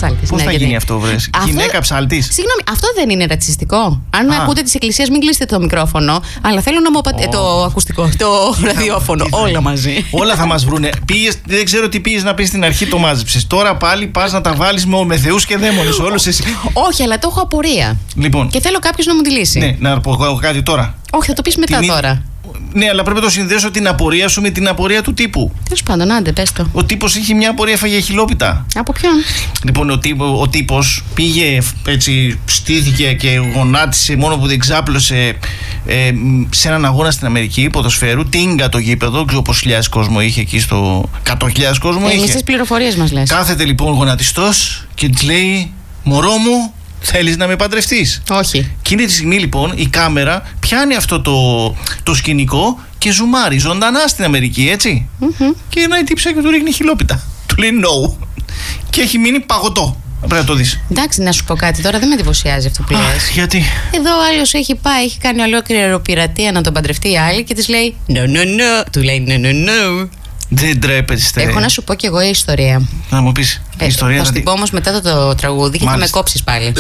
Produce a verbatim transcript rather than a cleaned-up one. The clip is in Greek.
ψάλτης. Πώς ναι, θα γιατί... γίνει αυτό, βρες? Αυτό... Γυναίκα ψάλτης. Συγγνώμη, αυτό δεν είναι ρατσιστικό? Αν Α. ακούτε τις εκκλησίες, μην κλείσετε το μικρόφωνο, αλλά θέλω να μου απαντήσετε. Oh. Το ακουστικό, το ραδιόφωνο, όλα μαζί. Όλα θα μας βρούνε. Πήγες, δεν ξέρω τι πήγες να πεις στην αρχή, το μάζεψες. Τώρα πάλι πας να τα βάλεις με, με θεούς και δαίμονες. Όλους εσύ. Όχι, αλλά το έχω απορία. Λοιπόν. Και θέλω κάποιος να μου τη λύσει. Ναι, να πω κάτι τώρα. Όχι, θα το πεις μετά Την... τώρα. Ναι, αλλά πρέπει να το συνδέσω την απορία σου με την απορία του τύπου. Τέλος πάντων, άντε, πες το. Ο τύπος είχε μια απορία, έφαγε χιλόπιτα. Από ποιον? Λοιπόν, ο, τύπο, ο τύπος πήγε έτσι, στήθηκε και γονάτισε μόνο που δεν ξάπλωσε ε, σε έναν αγώνα στην Αμερική ποδοσφαίρου. Τίνγκα το γήπεδο, ξέρω πόσους χιλιάδες κόσμο είχε εκεί στο. εκατό χιλιάδες κόσμο ε, είχε. Μισές πληροφορίες μας λες. Κάθεται λοιπόν γονατιστός και της λέει: μωρό μου, θέλεις να με παντρευτείς? Όχι. Εκείνη τη στιγμή λοιπόν η κάμερα πιάνει αυτό το, το σκηνικό και ζουμάρει ζωντανά στην Αμερική, έτσι. Mm-hmm. Και ένα τύψα και του ρίχνει χιλόπιτα. Του λέει no. Και έχει μείνει παγωτό. Πρέπει να το δεις. Εντάξει, να σου πω κάτι τώρα, δεν με εντυπωσιάζει αυτό που λες. Γιατί? Εδώ ο άλλος έχει πάει, έχει κάνει ολόκληρη αεροπειρατεία να τον παντρευτεί η άλλη και της λέει no, no, no. Του λέει no, no, no. Δεν τρέπεστε. Έχω να σου πω κι εγώ η ιστορία. Να μου πεις. Ε, η ιστορία θα σου δηλαδή... την πω όμως μετά το, το τραγούδι και θα με κόψεις πάλι.